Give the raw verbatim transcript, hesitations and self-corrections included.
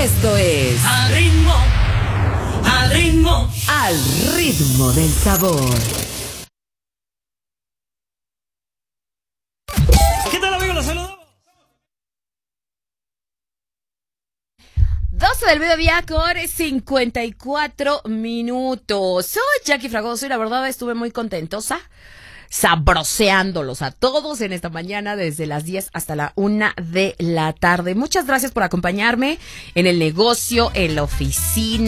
Esto es Al ritmo, al ritmo, Al ritmo del sabor. ¿Qué tal, amigos? Los saludamos. doce del mediodía con cincuenta y cuatro minutos. Soy Jackie Fragoso y la verdad estuve muy contentosa, sabroseándolos a todos en esta mañana desde las diez hasta la una de la tarde. Muchas gracias por acompañarme en el negocio, en la oficina.